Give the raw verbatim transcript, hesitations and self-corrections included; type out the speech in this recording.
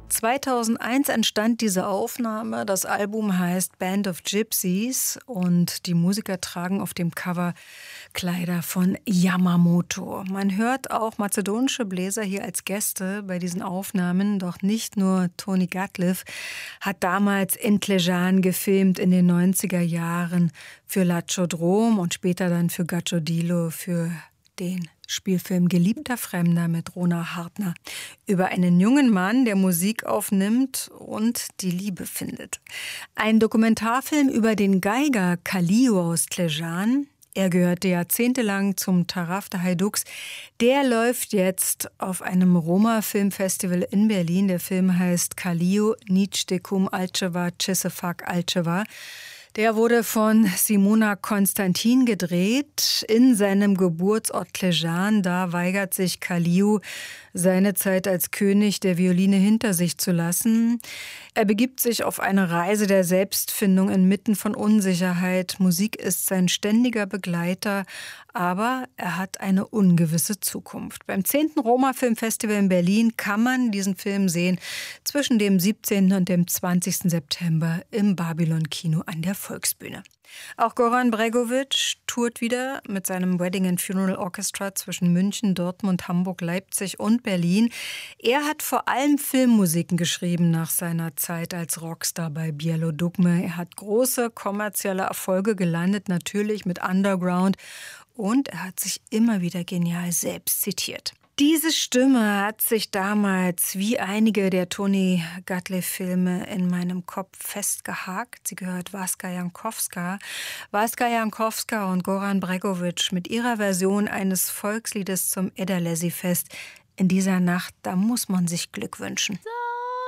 zweitausendeins entstand diese Aufnahme. Das Album heißt Band of Gypsies und die Musiker tragen auf dem Cover Kleider von Yamamoto. Man hört auch mazedonische Bläser hier als Gäste bei diesen Aufnahmen. Doch nicht nur Tony Gatliff hat damals in Tlejan gefilmt in den neunziger Jahren für Lachodrom und später dann für Gacciodilo für den Spielfilm Geliebter Fremder mit Rona Hartner über einen jungen Mann, der Musik aufnimmt und die Liebe findet. Ein Dokumentarfilm über den Geiger Kalio aus Tlejan. Er gehörte jahrzehntelang zum Taraf der Haiduks. Der läuft jetzt auf einem Roma-Filmfestival in Berlin. Der Film heißt Kalio Nici Decum Altceva Cesefak Altceva. Der wurde von Simona Konstantin gedreht in seinem Geburtsort Tlejan. Da weigert sich Kalio, seine Zeit als König der Violine hinter sich zu lassen. Er begibt sich auf eine Reise der Selbstfindung inmitten von Unsicherheit. Musik ist sein ständiger Begleiter, aber er hat eine ungewisse Zukunft. Beim zehnten Roma-Filmfestival in Berlin kann man diesen Film sehen zwischen dem siebzehnten und dem zwanzigsten September im Babylon-Kino an der Volksbühne. Auch Goran Bregovic tourt wieder mit seinem Wedding and Funeral Orchestra zwischen München, Dortmund, Hamburg, Leipzig und Berlin. Er hat vor allem Filmmusiken geschrieben nach seiner Zeit als Rockstar bei Bielo Dugme. Er hat große kommerzielle Erfolge gelandet, natürlich mit Underground. Und er hat sich immer wieder genial selbst zitiert. Diese Stimme hat sich damals, wie einige der Tony Gatliff-Filme, in meinem Kopf festgehakt. Sie gehört Waska Jankowska. Waska Jankowska und Goran Bregovic mit ihrer Version eines Volksliedes zum Ederlezi-Fest. In dieser Nacht, da muss man sich Glück wünschen.